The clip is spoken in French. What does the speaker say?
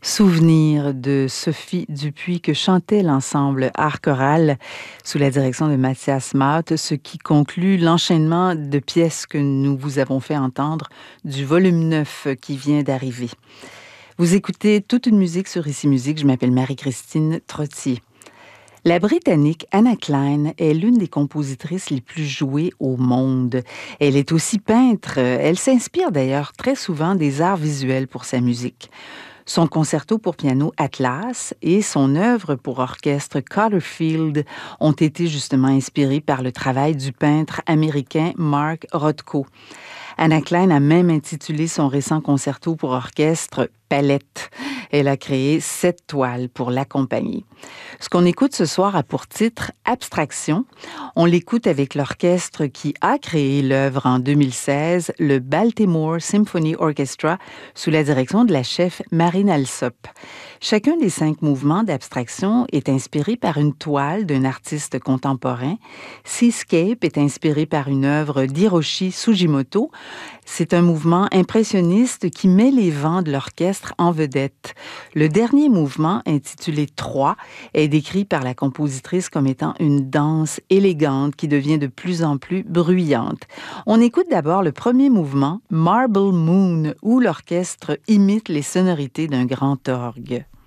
Souvenir de Sophie Dupuis que chantait l'ensemble Art choral sous la direction de Mathias Matt, ce qui conclut l'enchaînement de pièces que nous vous avons fait entendre du volume 9 qui vient d'arriver. Vous écoutez toute une musique sur Ici Musique, je m'appelle Marie-Christine Trottier. La Britannique Anna Klein est l'une des compositrices les plus jouées au monde. Elle est aussi peintre. Elle s'inspire d'ailleurs très souvent des arts visuels pour sa musique. Son concerto pour piano Atlas et son œuvre pour orchestre Cotterfield ont été justement inspirés par le travail du peintre américain Mark Rothko. Anna Klein a même intitulé son récent concerto pour orchestre Palette. Elle a créé 7 toiles pour l'accompagner. Ce qu'on écoute ce soir a pour titre Abstraction. On l'écoute avec l'orchestre qui a créé l'œuvre en 2016, le Baltimore Symphony Orchestra, sous la direction de la chef Marine Alsop. Chacun des 5 mouvements d'abstraction est inspiré par une toile d'un artiste contemporain. Seascape est inspiré par une œuvre d'Hiroshi Sugimoto. C'est un mouvement impressionniste qui met les vents de l'orchestre en vedette. Le dernier mouvement, intitulé 3, est décrit par la compositrice comme étant une danse élégante qui devient de plus en plus bruyante. On écoute d'abord le premier mouvement, Marble Moon, où l'orchestre imite les sonorités d'un grand orgue.